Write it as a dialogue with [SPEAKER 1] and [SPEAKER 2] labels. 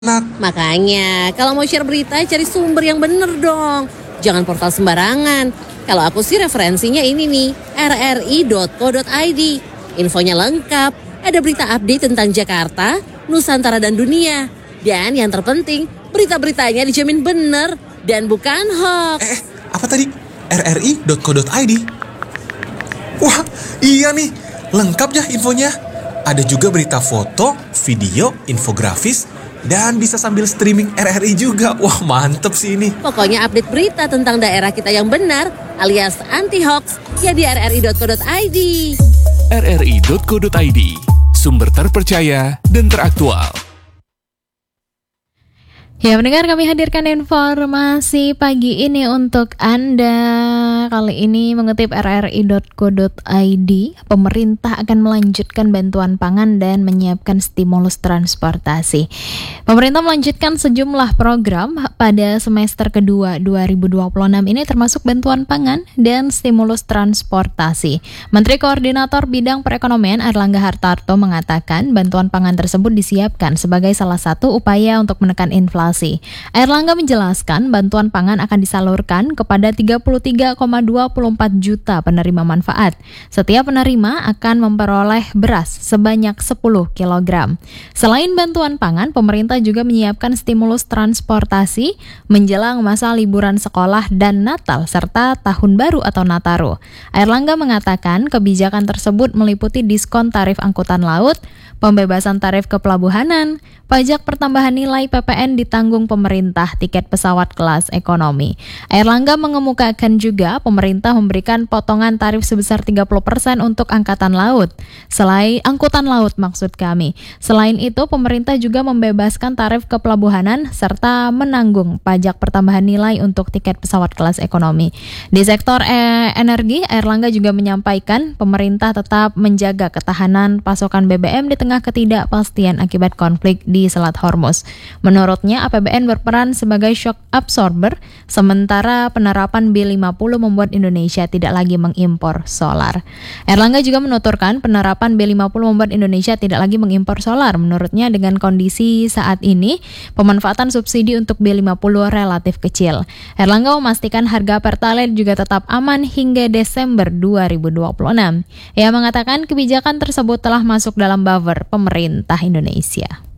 [SPEAKER 1] Makanya, kalau mau share berita, cari sumber yang bener dong. Jangan portal sembarangan. Kalau aku sih referensinya ini nih, rri.co.id. Infonya lengkap, ada berita update tentang Jakarta, Nusantara dan dunia. Dan yang terpenting, berita-beritanya dijamin bener dan bukan hoax.
[SPEAKER 2] Apa tadi? rri.co.id? Wah, iya nih, lengkap ya infonya. Ada juga berita foto, video, infografis, dan bisa sambil streaming RRI juga. Wah, mantep sih ini.
[SPEAKER 1] Pokoknya update berita tentang daerah kita yang benar alias anti-hoax ya di rri.co.id.
[SPEAKER 3] rri.co.id, sumber terpercaya dan teraktual.
[SPEAKER 4] Ya, pendengar, kami hadirkan informasi pagi ini untuk Anda. Kali ini mengutip rri.co.id, pemerintah akan melanjutkan bantuan pangan dan menyiapkan stimulus transportasi. Pemerintah melanjutkan sejumlah program pada semester kedua 2026 ini termasuk bantuan pangan dan stimulus transportasi. Menteri Koordinator Bidang Perekonomian Airlangga Hartarto mengatakan bantuan pangan tersebut disiapkan sebagai salah satu upaya untuk menekan inflasi. Airlangga menjelaskan bantuan pangan akan disalurkan kepada 33,24 juta penerima manfaat. Setiap penerima akan memperoleh beras sebanyak 10 kg. Selain bantuan pangan, pemerintah juga menyiapkan stimulus transportasi menjelang masa liburan sekolah dan Natal serta Tahun Baru atau Nataru. Airlangga mengatakan kebijakan tersebut meliputi diskon tarif angkutan laut, pembebasan tarif kepelabuhanan, pajak pertambahan nilai PPN ditanggung pemerintah tiket pesawat kelas ekonomi. Airlangga mengemukakan juga pemerintah memberikan potongan tarif sebesar 30% untuk angkatan laut. Angkutan laut maksud kami. Selain itu, pemerintah juga membebaskan tarif kepelabuhanan serta menanggung pajak pertambahan nilai untuk tiket pesawat kelas ekonomi. Di sektor energi, Airlangga juga menyampaikan pemerintah tetap menjaga ketahanan pasokan BBM di tengah ketidakpastian akibat konflik di Selat Hormuz. Menurutnya, APBN berperan sebagai shock absorber, sementara penerapan B50 membuat Indonesia tidak lagi mengimpor solar. Airlangga juga menuturkan penerapan B50 membuat Indonesia tidak lagi mengimpor solar. Menurutnya, dengan kondisi saat ini, pemanfaatan subsidi untuk B50 relatif kecil. Airlangga memastikan harga Pertalite juga tetap aman hingga Desember 2026. Ia mengatakan kebijakan tersebut telah masuk dalam buffer pemerintah Indonesia.